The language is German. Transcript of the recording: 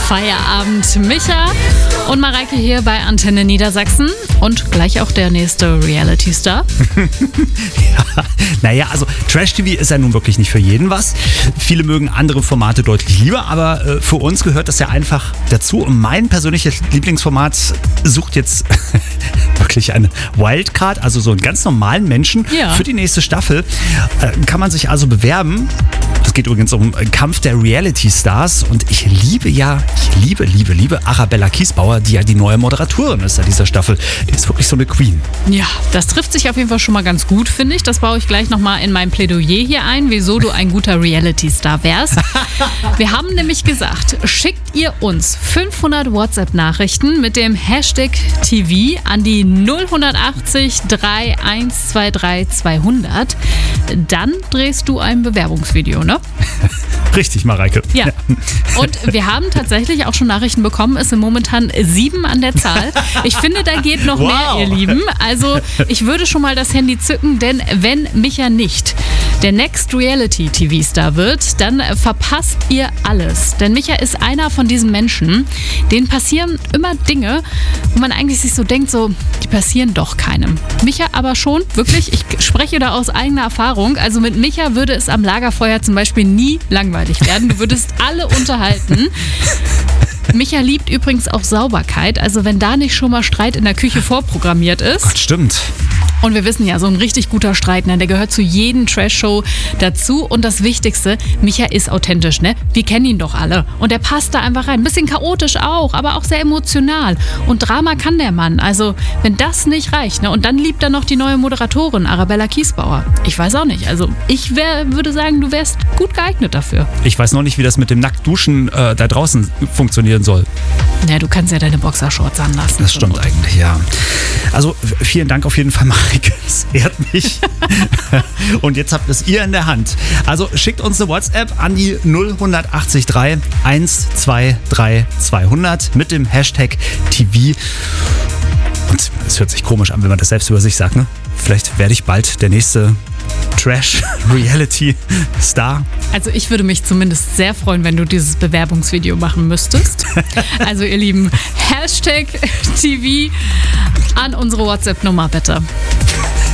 Feierabend. Micha und Mareike hier bei Antenne Niedersachsen und gleich auch der nächste Reality-Star. Ja, naja, also Trash-TV ist ja nun wirklich nicht für jeden was. Viele mögen andere Formate deutlich lieber, aber für uns gehört das ja einfach dazu. Und mein persönliches Lieblingsformat sucht jetzt wirklich eine Wildcard, also so einen ganz normalen Menschen für die nächste Staffel. Kann man sich also bewerben. Es geht übrigens um Kampf der Reality-Stars und ich liebe Arabella Kiesbauer, die ja die neue Moderatorin ist an dieser Staffel. Die ist wirklich so eine Queen. Ja, das trifft sich auf jeden Fall schon mal ganz gut, finde ich. Das baue ich gleich nochmal in mein Plädoyer hier ein, wieso du ein guter Reality-Star wärst. Wir haben nämlich gesagt, schickt ihr uns 500 WhatsApp-Nachrichten mit dem Hashtag TV an die 0180 3123 200. Dann drehst du ein Bewerbungsvideo, ne? Richtig, Mareike. Ja. Und wir haben tatsächlich auch schon Nachrichten bekommen. Es sind momentan 7 an der Zahl. Ich finde, da geht noch mehr, ihr Lieben. Also ich würde schon mal das Handy zücken, denn wenn Micha nicht der Next Reality TV-Star wird, dann verpasst ihr alles. Denn Micha ist einer von diesen Menschen, denen passieren immer Dinge, wo man eigentlich sich so denkt, so, die passieren doch keinem. Micha aber schon, wirklich, ich spreche da aus eigener Erfahrung. Also mit Micha würde es am Lagerfeuer zum Beispiel nie langweilig werden. Du würdest alle unterhalten. Micha liebt übrigens auch Sauberkeit. Also wenn da nicht schon mal Streit in der Küche vorprogrammiert ist. Gott, stimmt. Und wir wissen ja, so ein richtig guter Streit, ne, der gehört zu jedem Trash-Show dazu. Und das Wichtigste, Micha ist authentisch, ne? Wir kennen ihn doch alle. Und der passt da einfach rein. Ein bisschen chaotisch auch, aber auch sehr emotional. Und Drama kann der Mann. Also, wenn das nicht reicht, ne? Und dann liebt er noch die neue Moderatorin, Arabella Kiesbauer. Ich weiß auch nicht. Also, ich würde sagen, du wärst gut geeignet dafür. Ich weiß noch nicht, wie das mit dem Nacktduschen da draußen funktionieren soll. Ja, du kannst ja deine Boxershorts anlassen. Das stimmt eigentlich, ja. Also, vielen Dank auf jeden Fall, Mareike. Es ehrt mich. Und jetzt habt es ihr in der Hand. Also schickt uns eine WhatsApp an die 0180 123 200 mit dem Hashtag TV. Und es hört sich komisch an, wenn man das selbst über sich sagt, ne? Vielleicht werde ich bald der nächste Trash-Reality-Star. Also ich würde mich zumindest sehr freuen, wenn du dieses Bewerbungsvideo machen müsstest. Also ihr Lieben, Hashtag TV an unsere WhatsApp-Nummer bitte.